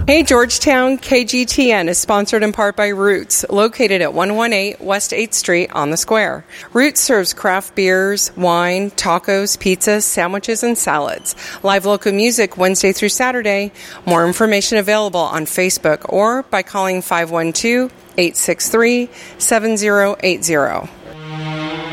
Hey Georgetown, KGTN is sponsored in part by Roots, located at 118 West 8th Street on the Square. Roots serves craft beers, wine, tacos, pizzas, sandwiches, and salads. Live local music Wednesday through Saturday. More information available on Facebook or by calling 512-863-7080.